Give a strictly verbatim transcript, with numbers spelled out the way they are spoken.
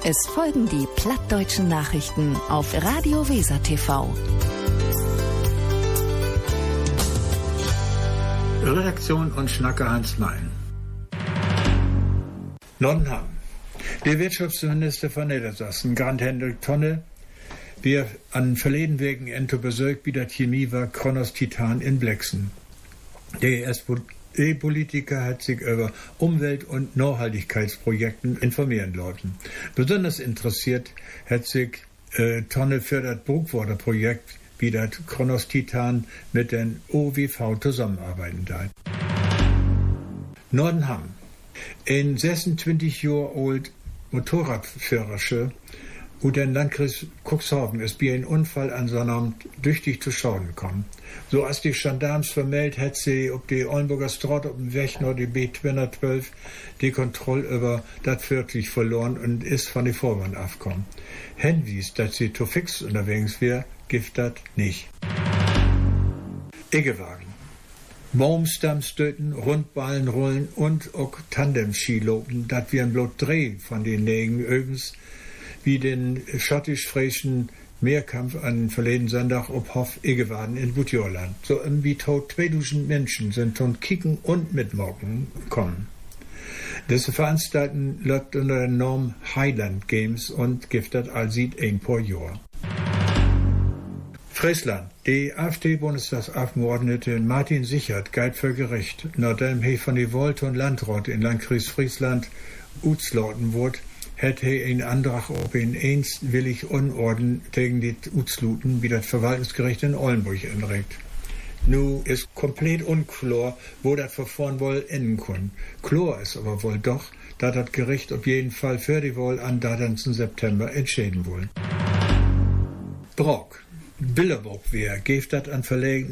Es folgen die plattdeutschen Nachrichten auf Radio Weser T V. Redaktion und Schnacker Hans Mein. Nordenham. Der Wirtschaftsminister von Niedersachsen, Grant Hendrik Tonne, wir an verleden wegen ento besögt wie der Chemiewerk Kronos Titan in Blexen. Der E S-Politiker hat sich über Umwelt- und Nachhaltigkeitsprojekten informieren lassen. Besonders interessiert hat sich äh, Tonne für das Burgwater-Projekt, wie das Kronos Titan mit den O W V zusammenarbeiten da. Nordenham. Ein sechsundzwanzig Jahre alt Motorradführersche und den Landkreis Cuxhaven ist bei einem Unfall an Sonnabend tüchtig zu Schaden gekommen. So als die Gendarmes vermeldet, hat sie auf die Oldenburger Straße auf dem Weg nach die B zweihundertzwölf die Kontrolle über das vierzig verloren und ist von der Vorwand aufgekommen. Hinwies, dass sie zu fix unterwegs wäre, gibt das nicht. Iggewagen. Baumstammstöten, Rundballen rollen und auch Tandem-Skilopen, das wir ein bloß Dreh von den Nägen übrigens, wie den schottisch-fräischen Mehrkampf an verleden Sonntag ob Hof Iggewaden in Butjorland. So irgendwie tot zweitausend Menschen sind von Kicken und Mitmocken gekommen. Diese Veranstaltung läuft unter der Norm Highland Games und gibt das allsieht ein paar Jahre. Friesland. Die AfD-Bundestagsabgeordnete Martin Sichert galt für Gericht, nachdem er von der Volt- und Landrat in Landkreis Friesland utslauten wurde, hätte er einen Antrag auf einen einstwillig Unorden gegen die Utsluten wie das Verwaltungsgericht in Oldenburg entregt. Nu ist komplett unklar, wo das Verfahren wohl enden kann. Klar ist aber wohl doch, dass das Gericht auf jeden Fall für die Wahl am dreizehnten September entscheiden will. Brock. Billerburg wer, gibt das an Verlegen